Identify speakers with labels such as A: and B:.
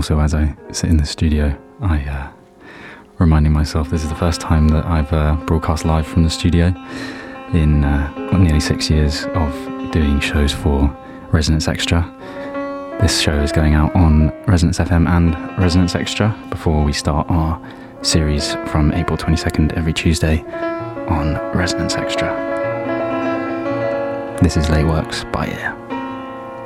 A: also, as I sit in the studio, reminding myself this is the first time that I've broadcast live from the studio in nearly 6 years of doing shows for Resonance Extra. This show is going out on Resonance FM and Resonance Extra before we start our series from April 22nd every Tuesday on Resonance Extra. This is Late Works by Ear.